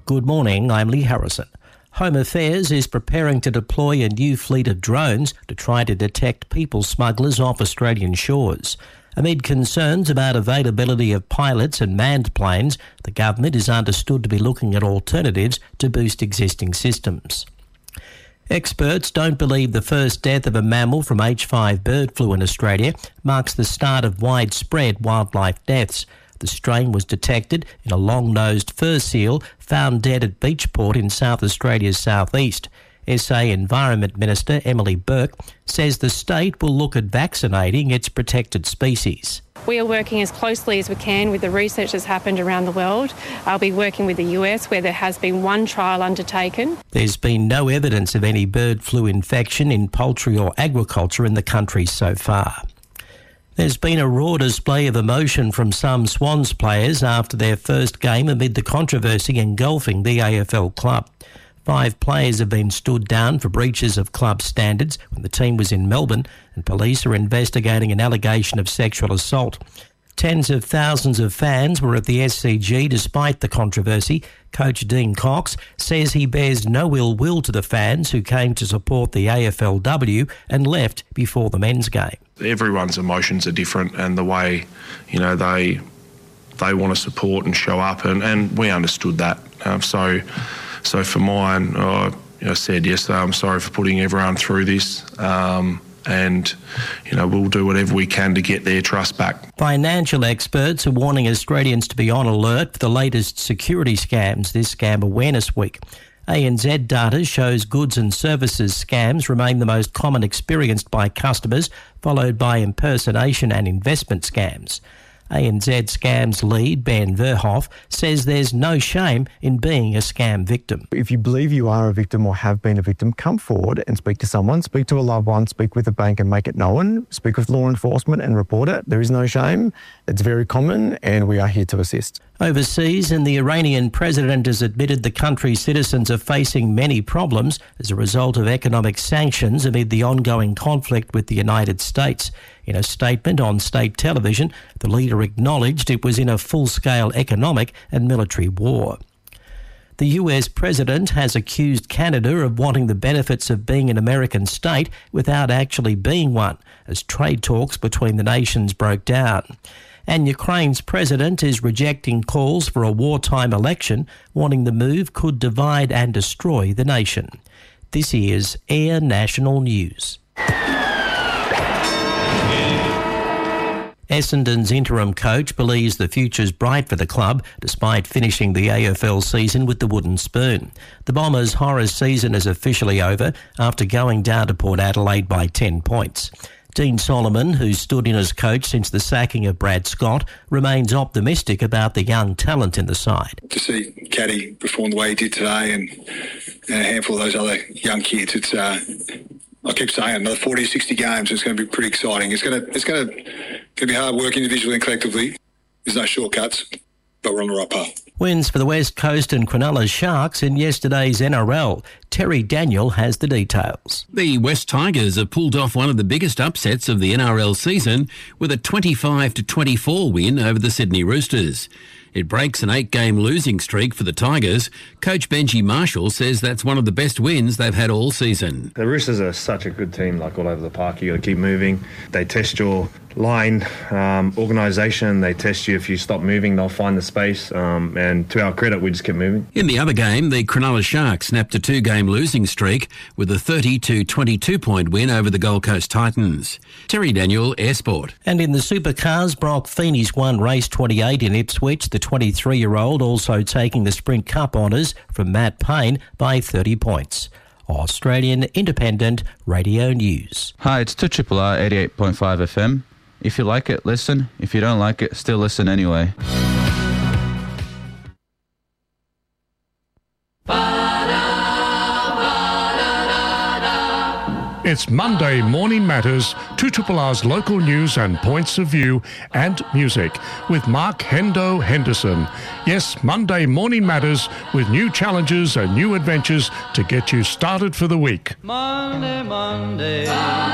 Good morning, I'm Lee Harrison. Home Affairs is preparing to deploy a new fleet of drones to try to detect people smugglers off Australian shores. Amid concerns about availability of pilots and manned planes, the government is understood to be looking at alternatives to boost existing systems. Experts don't believe the first death of a mammal from H5 bird flu in Australia marks the start of widespread wildlife deaths. The strain was detected in a long-nosed fur seal found dead at Beachport in South Australia's southeast. SA Environment Minister Emily Burke says the state will look at vaccinating its protected species. We are working as closely as we can with the research that's happened around the world. I'll be working with the US, where there has been one trial undertaken. There's been no evidence of any bird flu infection in poultry or agriculture in the country so far. There's been a raw display of emotion from some Swans players after their first game amid the controversy engulfing the AFL club. 5 players have been stood down for breaches of club standards when the team was in Melbourne, and police are investigating an allegation of sexual assault. Tens of thousands of fans were at the SCG despite the controversy. Coach Dean Cox says he bears no ill will to the fans who came to support the AFLW and left before the men's game. Everyone's emotions are different, and the way, they want to support and show up, and we understood that. So for mine, I said yesterday, I'm sorry for putting everyone through this. And we'll do whatever we can to get their trust back. Financial experts are warning Australians to be on alert for the latest security scams this Scam Awareness Week. ANZ data shows goods and services scams remain the most common experienced by customers, followed by impersonation and investment scams. ANZ Scams lead, Ben Verhoff, says there's no shame in being a scam victim. If you believe you are a victim or have been a victim, come forward and speak to someone, speak to a loved one, speak with a bank and make it known, speak with law enforcement and report it. There is no shame. It's very common and we are here to assist. Overseas, and the Iranian president has admitted the country's citizens are facing many problems as a result of economic sanctions amid the ongoing conflict with the United States. In a statement on state television, the leader acknowledged it was in a full-scale economic and military war. The US president has accused Canada of wanting the benefits of being an American state without actually being one, as trade talks between the nations broke down. And Ukraine's president is rejecting calls for a wartime election, warning the move could divide and destroy the nation. This is Air National News. Essendon's interim coach believes the future's bright for the club, despite finishing the AFL season with the wooden spoon. The Bombers' horror season is officially over after going down to Port Adelaide by 10 points. Dean Solomon, who's stood in as coach since the sacking of Brad Scott, remains optimistic about the young talent in the side. To see Caddy perform the way he did today and a handful of those other young kids, it's I keep saying another 40 or 60 games. It's going to be pretty exciting. It's going to be hard work individually and collectively. There's no shortcuts, but we're on the right path. Wins for the West Coast and Cronulla Sharks in yesterday's NRL. Terry Daniel has the details. The West Tigers have pulled off one of the biggest upsets of the NRL season with a 25-24 win over the Sydney Roosters. It breaks an 8-game losing streak for the Tigers. Coach Benji Marshall says that's one of the best wins they've had all season. The Roosters are such a good team, all over the park. You got to keep moving. They test your line, organisation. They test you if you stop moving, they'll find the space. And to our credit, we just kept moving. In the other game, the Cronulla Sharks snapped a 2-game losing streak with a 30-22 point win over the Gold Coast Titans. Terry Daniel, Air Sport. And in the supercars, Brock Feeney's won race 28 in Ipswich. The 23-year-old also taking the Sprint Cup honours from Matt Payne by 30 points. Australian Independent Radio News. Hi, it's 2RRR 88.5 FM. If you like it, listen. If you don't like it, still listen anyway. It's Monday Morning Matters, 2RRR's local news and points of view and music with Mark Hendo Henderson. Yes, Monday Morning Matters with new challenges and new adventures to get you started for the week. Monday, Monday.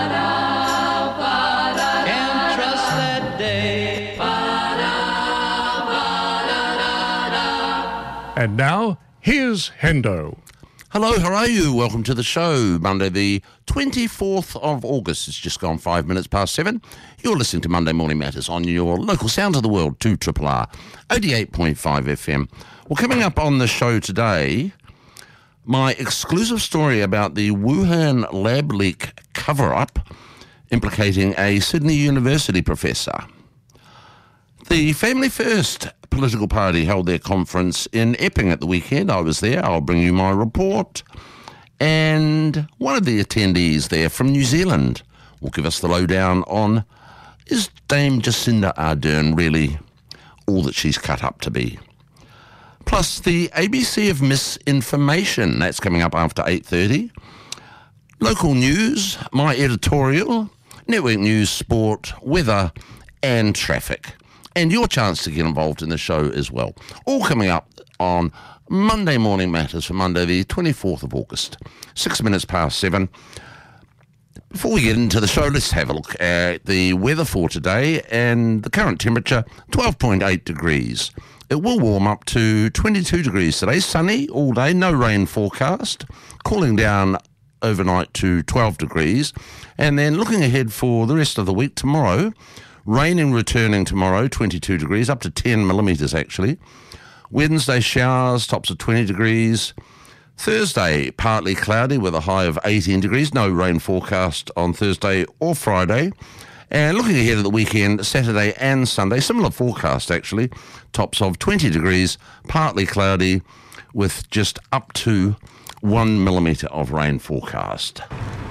Can't trust that day. And now, Here's Hendo. Hello, how are you? Welcome to the show. Monday the 24th of August. It's just gone 5 minutes past 7. You're listening to Monday Morning Matters on your local sound of the world, 2RRR, 88.5 FM. Well, coming up on the show today, my exclusive story about the Wuhan lab leak cover-up implicating a Sydney University professor. The Family First political party held their conference in Epping at the weekend. I was there. I'll bring you my report. And one of the attendees there from New Zealand will give us the lowdown on, is Dame Jacinda Ardern really all that she's cut up to be? Plus the ABC of misinformation. That's coming up after 8:30. Local news, my editorial, network news, sport, weather and traffic. And your chance to get involved in the show as well. All coming up on Monday Morning Matters for Monday the 24th of August, 6 minutes past 7. Before we get into the show, let's have a look at the weather for today. And the current temperature, 12.8 degrees. It will warm up to 22 degrees today. Sunny all day, no rain forecast. Cooling down overnight to 12 degrees. And then looking ahead for the rest of the week, tomorrow, raining returning tomorrow, 22 degrees, up to 10 millimetres actually. Wednesday showers, tops of 20 degrees. Thursday, partly cloudy with a high of 18 degrees. No rain forecast on Thursday or Friday. And looking ahead at the weekend, Saturday and Sunday, similar forecast actually. Tops of 20 degrees, partly cloudy with just up to 1 millimetre of rain forecast.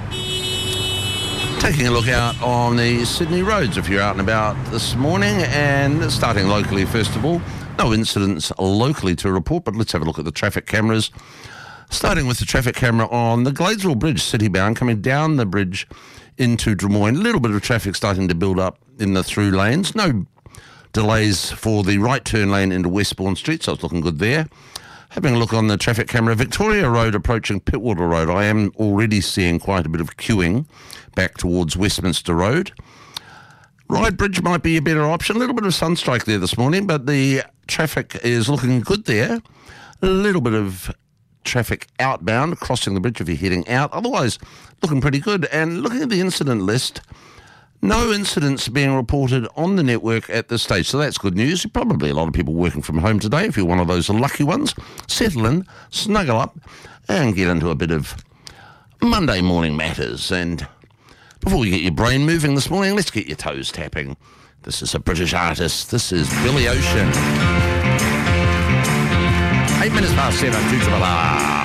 Taking a look out on the Sydney roads if you're out and about this morning, and starting locally first of all. No incidents locally to report, but let's have a look at the traffic cameras. Starting with the traffic camera on the Gladesville Bridge, city-bound, coming down the bridge into Drummoyne. A little bit of traffic starting to build up in the through lanes. No delays for the right turn lane into Westbourne Street, so it's looking good there. Having a look on the traffic camera, Victoria Road approaching Pittwater Road. I am already seeing quite a bit of queuing back towards Westminster Road. Ryde Bridge might be a better option. A little bit of sunstrike there this morning, but the traffic is looking good there. A little bit of traffic outbound, crossing the bridge if you're heading out. Otherwise, looking pretty good. And looking at the incident list, no incidents being reported on the network at this stage. So that's good news. Probably a lot of people working from home today. If you're one of those lucky ones, settle in, snuggle up, and get into a bit of Monday Morning Matters. And before you get your brain moving this morning, let's get your toes tapping. This is a British artist. This is Billy Ocean. 8 minutes past 7, 2RRR.